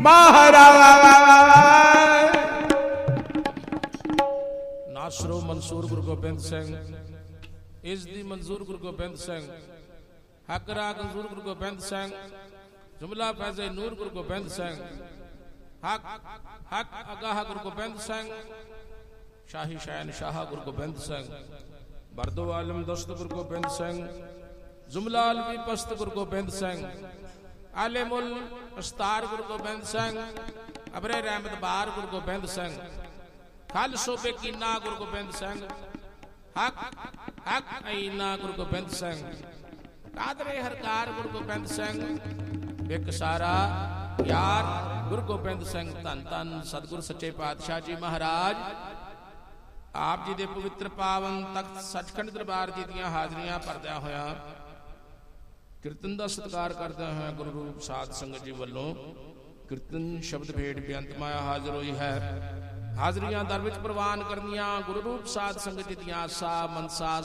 महाराज। नासरो मंसूर गुरु गोबिंद सिंह, इज़दी मंजूर गुरु गोबिंद सिंह, हकरा मंजूर गुरु गोबिंद सिंह, जुमला फैज़े नूर गुरु गोबिंद सिंह, हक हक अगाह गुरु गोबिंद सिंह, शाही शैन शाह गुरु गोबिंद सिंह, बरदो आलम दस्त गुरु गोबिंद सिंह, जुमला अलवी पस्त गुरु गोबिंद सिंह, आलिमुल अस्तार गुरु गोबिंद सिंह, अबरे रहमत बार गुरु गोबिंद सिंह, खल सोबे कीना गुरु गोबिंद सिंह, हक हक ऐना गुरु गोबिंद सिंह, कादरे हरकार गुरु गोबिंद सिंह, एक सारा यार गुरु गोबिंद सिंह। धन धन सतगुरु सच्चे पातशाह जी महाराज आप जी दे पवित्र पावन तख्त सचखंड दरबार जी दियां हाजरियां भरदਿਆਂ होया कीर्तन का सत्कार करदਿਆਂ होया गुरु रूप साध संगत जी वालों कीर्तन शब्द भेट बेअंत माया हाजिर हुई है। हाजरियां दर विच प्रवान करनियां गुरु रूप साध संगत जी दियां आसा मनसा